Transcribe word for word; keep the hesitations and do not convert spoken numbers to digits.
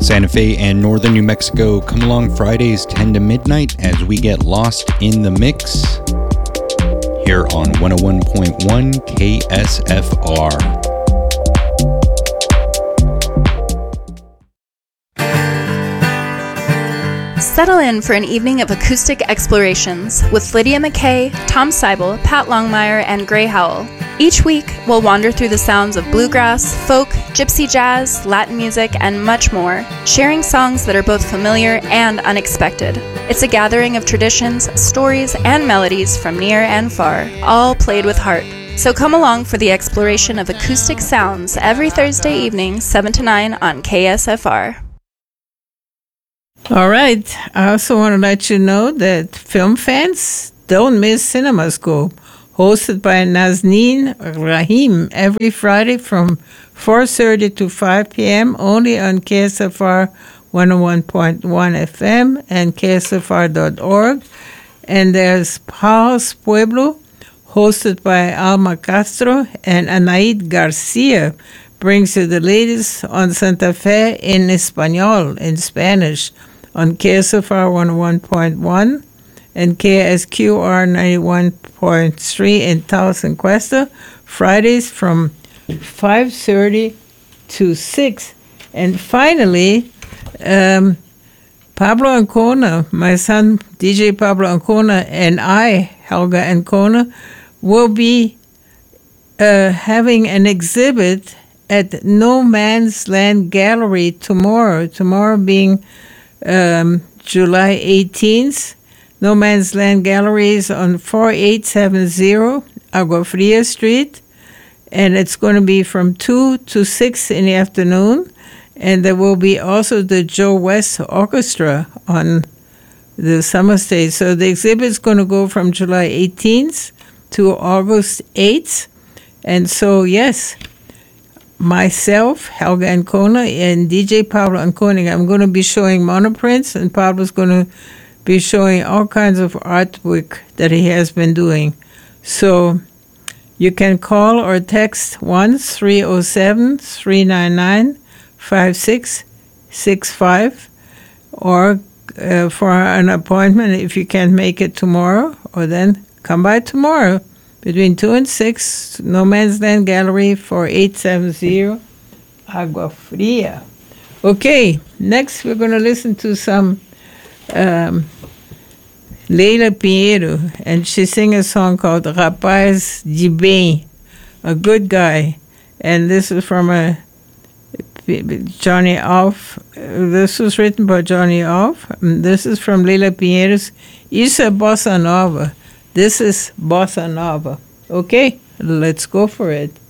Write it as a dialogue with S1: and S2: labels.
S1: Santa Fe and northern New Mexico, come along Fridays ten to midnight as we get lost in the mix here on one oh one point one K S F R.
S2: Settle in for an evening of acoustic explorations with Lydia McKay, Tom Seibel, Pat Longmire, and Gray Howell. Each week, we'll wander through the sounds of bluegrass, folk, gypsy jazz, Latin music, and much more, sharing songs that are both familiar and unexpected. It's a gathering of traditions, stories, and melodies from near and far, all played with heart. So come along for the exploration of acoustic sounds every Thursday evening, seven to nine on K S F R.
S3: All right. I also want to let you know that film fans don't miss CinemaScope, hosted by Nazneen Rahim every Friday from four thirty to five p.m. only on K S F R one oh one point one F M and K S F R dot org. And there's Paul's Pueblo, hosted by Alma Castro, and Anaid Garcia brings you the latest on Santa Fe in Espanol, in Spanish, on K S F R one oh one point one and K S Q R ninety-one point three in Taos and Cuesta, Fridays from five thirty to six. And finally, um, Pablo Ancona, my son D J Pablo Ancona, and I, Helga Ancona, will be uh, having an exhibit at No Man's Land Gallery tomorrow, tomorrow being um, July eighteenth. No Man's Land Gallery is on forty-eight seventy Agua Fria Street, and it's going to be from two to six in the afternoon. And there will be also the Joe West Orchestra on the summer stage. So the exhibit is going to go from July eighteenth to August eighth. And so, yes, myself, Helga Ancona, and D J Pablo Ancona, I'm going to be showing monoprints, and Pablo's going to be showing all kinds of artwork that he has been doing. So you can call or text one three oh seven, three nine nine, five six six five, or uh, for an appointment if you can't make it tomorrow, or then come by tomorrow between two and six, No Man's Land Gallery, forty-eight seventy Agua Fria. Okay, next we're going to listen to some um, Leila Pinheiro, and she sings a song called Rapaz de Bem, a good guy. And this is from a Johnny Off. This was written by Johnny Off. This is from Leila Pinheiro's Isa Bossa Nova. This is Bossa Nova. Okay, let's go for it.